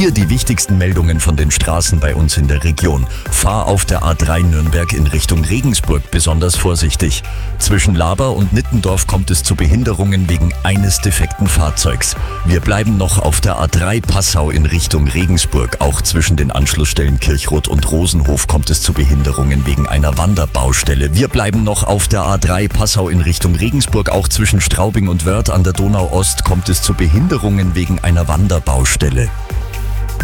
Hier die wichtigsten Meldungen von den Straßen bei uns in der Region. Fahr auf der A3 Nürnberg in Richtung Regensburg besonders vorsichtig. Zwischen Laber und Nittendorf kommt es zu Behinderungen wegen eines defekten Fahrzeugs. Wir bleiben noch auf der A3 Passau in Richtung Regensburg. Auch zwischen den Anschlussstellen Kirchroth und Rosenhof kommt es zu Behinderungen wegen einer Wanderbaustelle. Wir bleiben noch auf der A3 Passau in Richtung Regensburg. Auch zwischen Straubing und Wörth an der Donau Ost kommt es zu Behinderungen wegen einer Wanderbaustelle.